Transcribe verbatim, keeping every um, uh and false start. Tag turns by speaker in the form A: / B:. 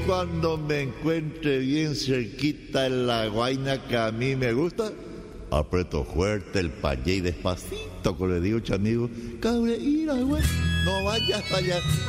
A: cuando me encuentre bien cerquita en la guaina que a mí me gusta, aprieto fuerte el payé y despacito, como le digo, amigo, cabre, ira, güey, no vayas para allá.